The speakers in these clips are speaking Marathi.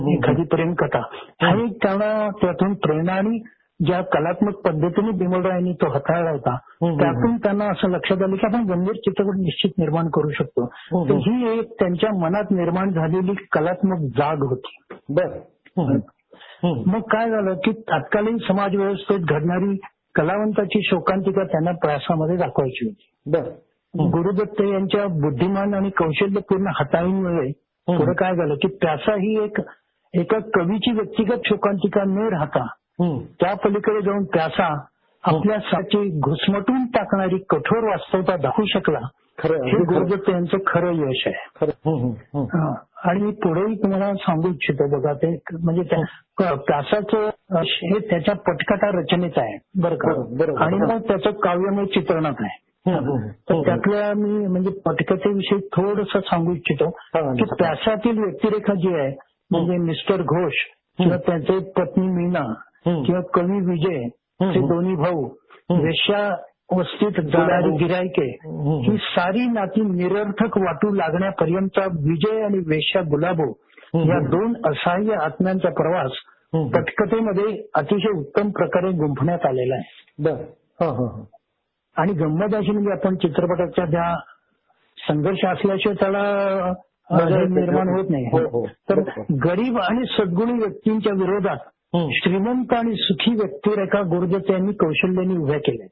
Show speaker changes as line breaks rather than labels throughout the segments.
एखादी प्रेमकथा आणि त्यांना त्यातून प्रेरणा आणि ज्या कलात्मक पद्धतीने बिमलरायांनी तो हाताळला होता त्यातून त्यांना असं लक्षात आलं की आपण गंभीर चित्रपट निश्चित निर्माण करू शकतो. तर ही एक त्यांच्या मनात निर्माण झालेली कलात्मक जाग होती.
बर.
मग काय झालं की तत्कालीन समाज व्यवस्थेत घडणारी कलावंताची शोकांतिका त्यांना प्रयासामध्ये दाखवायची होती.
बर.
गुरुदत्त यांच्या बुद्धिमान आणि कौशल्यपूर्ण हाताळणीमुळे पुढे काय झालं की प्यासा ही एका कवीची व्यक्तिगत शोकांतिका न राहता त्या पलीकडे जाऊन प्यासा आपल्या साची घुसमटून टाकणारी कठोर वास्तवता दाखवू शकला. हे गुरुदत्त यांचं खरं यश आहे. आणि पुढेही तुम्हाला सांगू इच्छितो बघा ते म्हणजे प्यासाचं हे त्याच्या पटकथा रचनेत आहे बरं का आणि मग त्याचं काव्यमय चित्रणात आहे. तर त्यातल्या मी म्हणजे पटकथेविषयी थोडंसं सांगू इच्छितो की प्यासातील व्यक्तिरेखा जी आहे म्हणजे मिस्टर घोष किंवा त्यांचे पत्नी मीना किंवा कवी विजय ते दोन्ही भाऊ वेश्या वस्तीत जाणारी गिरायके ही सारी नाती निरर्थक वाटू लागण्यापर्यंत विजय आणि वेश्या गुलाबो या दोन असहाय्य आत्म्यांचा प्रवास पटकथेमध्ये अतिशय उत्तम प्रकारे गुंफण्यात आलेला आहे. आणि गंमत अशी म्हणजे आपण चित्रपटाच्या ज्या संघर्ष असल्याशिवाय त्याला निर्माण होत नाही. तर गरीब आणि सद्गुणी व्यक्तींच्या विरोधात श्रीमंत आणि सुखी व्यक्तिरेखा गुरुदत्त यांनी कौशल्याने उभ्या केल्या.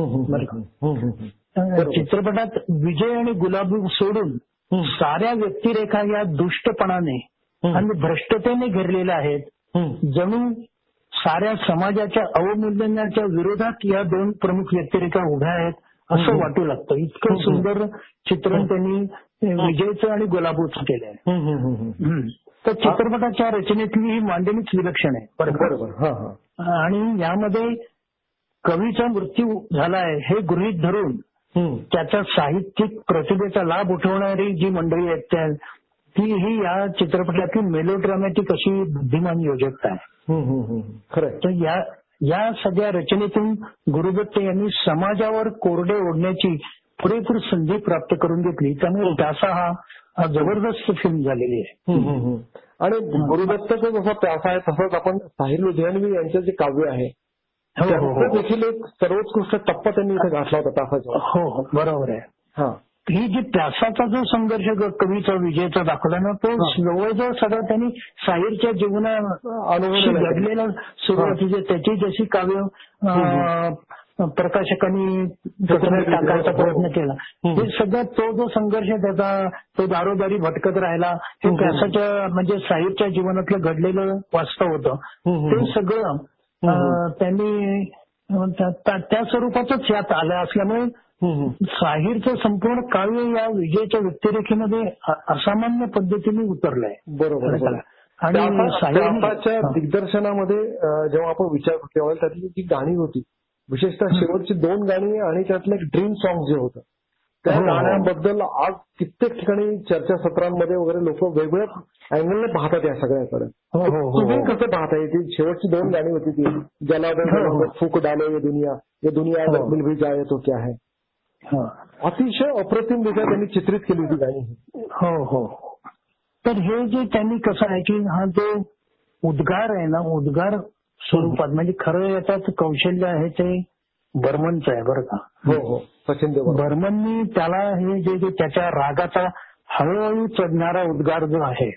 चित्रपटात विजय आणि गुलाबी सोडून साऱ्या व्यक्तिरेखा या दुष्टपणाने आणि भ्रष्टतेने घेरलेल्या आहेत. जणू साऱ्या समाजाच्या अवमूल्यनाच्या विरोधात या दोन प्रमुख व्यक्तिरेखा उभ्या आहेत असं वाटू लागतं. इतकं सुंदर चित्रण त्यांनी विजयचं आणि गुलाबूचं केलं आहे. तर चित्रपटाच्या रचनेतली ही मांडणीच विलक्षण आहे. बरोबर. आणि यामध्ये कवीचा मृत्यू झालाय हे गृहीत धरून त्याच्या साहित्यिक प्रतिभेचा लाभ उठवणारी जी मंडळी आहेत ती ही या चित्रपटातील मेलोड्रामॅटिक अशी बुद्धिमान योजकता आहे. खरं. तर या सगळ्या रचनेतून गुरुदत्त यांनी समाजावर कोरडे ओढण्याची पुरेपूर संधी प्राप्त करून घेतली. त्यामुळे प्यासा हा जबरदस्त फिल्म झालेली आहे.
आणि गुरुदत्तचा जसा प्यासा आहे तसंच आपण साहिल लुधियानवी यांचं जे काव्य आहे त्याचा देखील एक सर्वोत्कृष्ट टप्पा त्यांनी इथे गाठला होता प्यासाचा.
हो बरोबर आहे. ही जी प्यासाचा जो संघर्ष कवीचा विजयचा दाखवला ना तो जवळजवळ सगळं त्यांनी साहिरच्या जीवनाशी घडलेला सुरुवातीचे त्याची जशी काव्य प्रकाशकांनी टाकायचा प्रयत्न केला हे सगळं तो जो संघर्ष त्याचा तो दारोदारी भटकत राहिला हे प्यासाच्या म्हणजे साहिरच्या जीवनातलं घडलेलं वास्तव होतं. ते सगळं त्यांनी त्या स्वरूपातच यात आलं असल्यामुळे साहिरचं संपूर्ण काव्य या विजयच्या व्यक्तिरेखेमध्ये असामान्य पद्धतीने उतरलंय.
बरोबर. आणि साहिराच्या दिग्दर्शनामध्ये जेव्हा आपण विचार केला त्यातली जी गाणी होती विशेषतः शेवटची 2 गाणी आणि त्यातलं एक ड्रीम सॉंग जे होतं त्या गाण्याबद्दल आज कित्येक ठिकाणी चर्चासत्रांमध्ये वगैरे लोक वेगवेगळ्या अँगलने पाहतात या सगळ्याकडे. तुम्ही कसं पाहताय ती शेवटची 2 गाणी होती ती ज्याला फूक डाले ये दुनिया मिल भी जाए तो क्या है अतिशय अप्रतिमरित्या त्यांनी चित्रित केली होती गाणी.
हो. तर हे जे त्यांनी कसं आहे की हा जो उद्गार आहे ना उद्गार स्वरूपात म्हणजे खरं याच्यात कौशल्य आहे ते बर्मनचं आहे बरं का.
हो सचिन देव
बर्मननी त्याला हे जे त्याच्या रागाचा हळूहळू चढणारा उद्गार जो आहे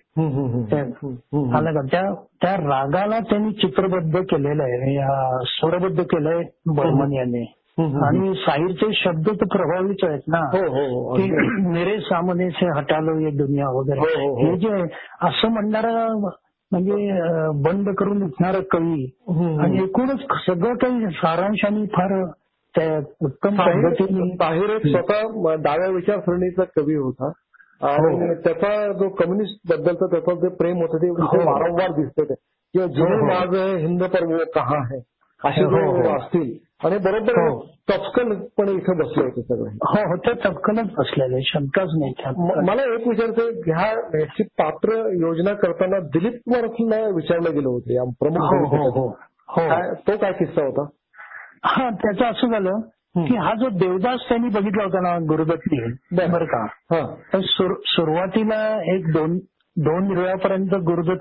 त्या रागाला त्यांनी चित्रबद्ध केलेलं आहे स्वरबद्ध केलंय बर्मन यांनी. आणि साहिरचे शब्द तर प्रभावीच आहेत ना की मेरे सामने से हटा लो ये दुनिया वगैरे हे जे असं म्हणणारा म्हणजे बंद करून उठणारा कवी आणि एकूणच सगळं काही सारांशाने फार उत्तम पद्धतीने.
साहिर एक स्वतः डाव्या विचारसरणीचा कवी होता आणि त्याचा जो कम्युनिस्ट बद्दलचा त्याचा जे प्रेम होतं ते वारंवार दिसतं किंवा जो माझ हिंद पर वो कहा है असे जो असतील आणि बरोबर चपकनपणे इथं बसले होते सगळे.
हो ते चपकनच बसलेले शंकाच नाही.
मला एक विचारतं ह्याची पात्र योजना करताना दिलीप कुमारला विचारलं गेलं होतं या प्रमुख तो काय किस्सा होता.
त्याचं असं झालं की हा जो देवदास त्यांनी बघितला होता ना गुरुदत्तनी बरं का तर सुरुवातीला 1-2 वेळापर्यंत गुरुदत्त